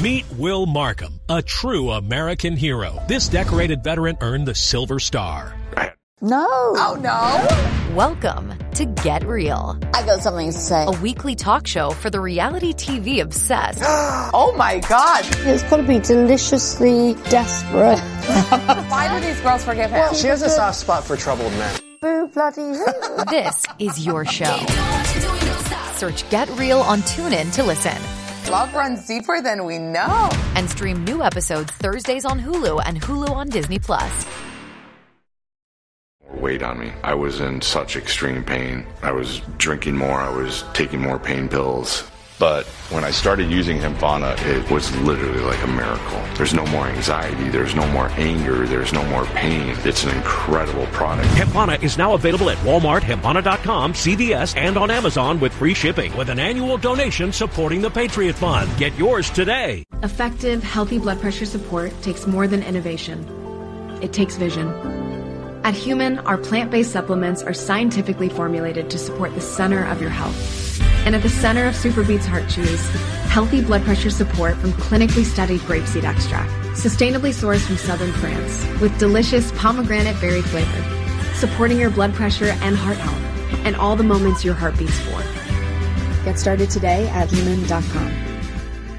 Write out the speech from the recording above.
Meet Will Markham, a true American hero. This decorated veteran earned the Silver Star. No. Oh, no. Welcome to Get Real. I got something to say. A weekly talk show for the reality TV obsessed. Oh, my God. It's got to be deliciously desperate. Why do these girls forgive him? She has a soft spot for troubled men. Boo bloody who? This is your show. Search Get Real on TuneIn to listen. Love runs deeper than we know. And stream new episodes Thursdays on Hulu and Hulu on Disney+. Weight on me. I was in such extreme pain. I was drinking more. I was taking more pain pills. But when I started using Hempana, it was literally like a miracle. There's no more anxiety. There's no more anger. There's no more pain. It's an incredible product. Hempana is now available at Walmart, Hempana.com, CVS, and on Amazon with free shipping with an annual donation supporting the Patriot Fund. Get yours today. Effective, healthy blood pressure support takes more than innovation. It takes vision. At Human, our plant-based supplements are scientifically formulated to support the center of your health. And at the center of Superbeats Heart Chews, healthy blood pressure support from clinically studied grapeseed extract, sustainably sourced from southern France, with delicious pomegranate berry flavor, supporting your blood pressure and heart health, and all the moments your heart beats for. Get started today at human.com.